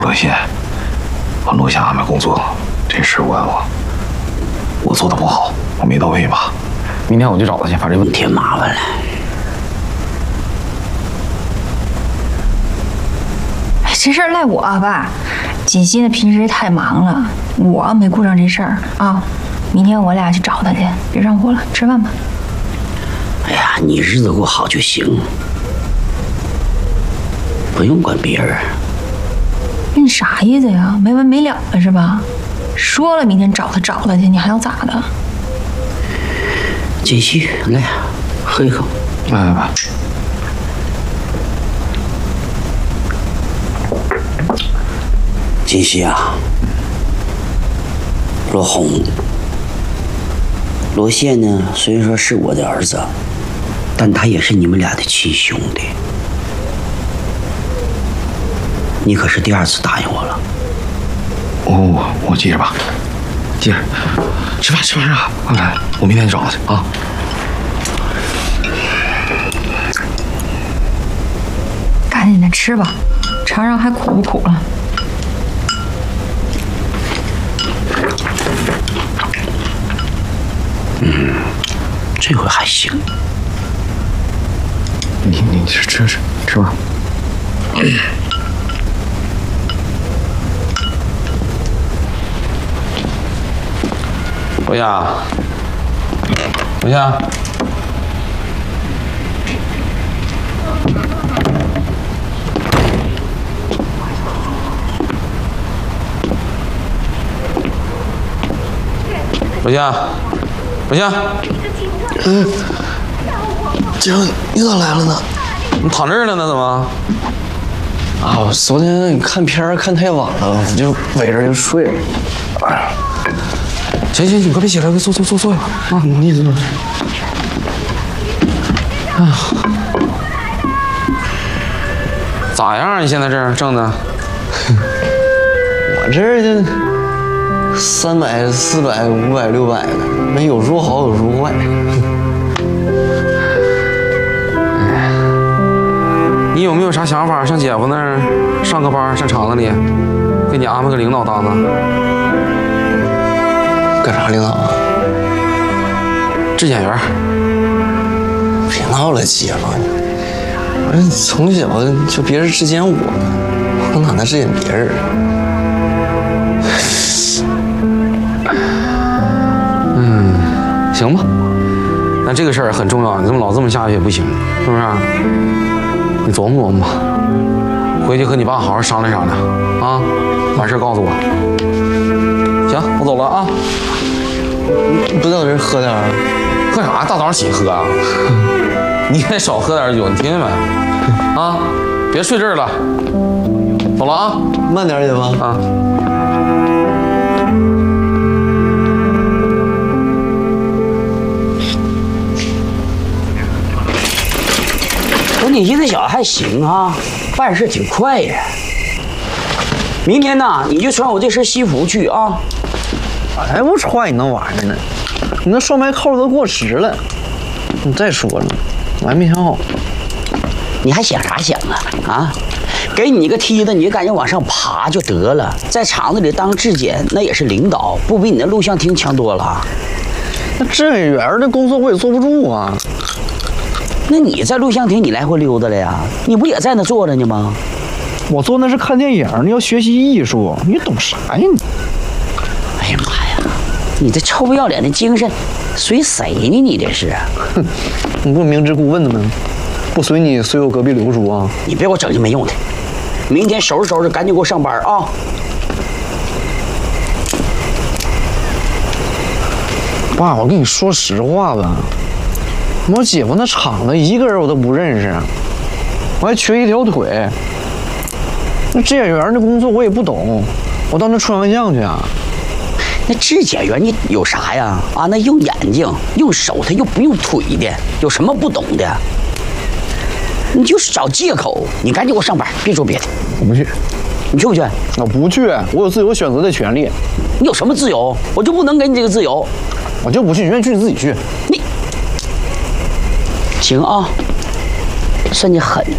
罗欣，我录像安排工作，这事我做的不好，我没到位吧？明天我去找他去，把这问题添麻烦了。 哎，这事儿赖我爸。锦溪呢平时太忙了，我没顾上这事儿啊。明天我俩去找他去，别上火了，吃饭吧。 哎呀，你日子过好就行，不用管别人。 你啥意思呀？没完没了了是吧？说了明天找他去，你还要咋的？ 锦溪，来，喝一口。 来。 锦溪啊，罗红，罗宪呢，虽然说是我的儿子，但他也是你们俩的亲兄弟。你可是第2次答应我了。 我记着吧，记着。吃饭啊！来，我明天去找他去啊。 赶紧的吃吧，尝尝还苦不苦了。 这回还行。 你吃吧。 罗夏，罗夏，罗夏，罗夏， 姐夫，你咋来了呢？ 你躺这儿了呢？怎么？ 啊，我昨天看片看太晚了，我就围着就睡了。哎呀， 行，你快别起来，快坐啊！ 你坐。 哎呀，咋样？你现在这儿挣的？ 我这儿就300、400、500、600的，那有时候好，有时候坏。 你有没有啥想法？上姐夫那儿上个班，上厂子里，给你安排个领导当当。 干啥领导啊？ 质检员。 别闹了，姐夫！我从小就别人质检我哪能质检别人？ 行吧。但这个事儿很重要，你老这么下去也不行，是不是？你琢磨琢磨吧，回去和你爸好好商量商量啊，完事告诉我。行，我走了啊。 你不在我这儿喝点儿？ 喝啥？大早上起喝啊？你也少喝点酒，你听见没？啊，别睡这儿了。走了啊， 慢点，姐夫啊。 你这小子还行啊，办事挺快呀。明天呢，你就穿我这身西服去啊。 我才不穿你那玩意儿呢，你那双排扣都过时了。你再说了，我还没想好。 你还想啥想啊？啊，给你一个梯子，你就赶紧往上爬就得了。在厂子里当质检，那也是领导，不比你那录像厅强多了。 那质检员的工作我也坐不住啊。 那你在录像厅你来回溜达了呀？你不也在那坐着呢吗？ 我坐那是看电影，你要学习艺术，你懂啥呀你？ 哎呀妈呀，你这臭不要脸的精神，随谁呢？你这是？ 哼，你不明知故问的吗？不随你，随我隔壁刘叔啊！ 你别给我整这没用的。明天收拾收拾，赶紧给我上班啊！ 爸，我跟你说实话吧。我姐夫那厂子一个人我都不认识，我还缺一条腿。那质检员的工作我也不懂，我到那穿完相去啊。 那质检员你有啥呀？啊，那用眼睛、用手，他又不用腿的，有什么不懂的？你就是找借口。你赶紧给我上班，别说别的。 我不去。 你去不去？ 我不去，我有自由选择的权利。 你有什么自由？我就不能给你这个自由。 我就不去，你愿意去你自己去。 你行啊，算你狠。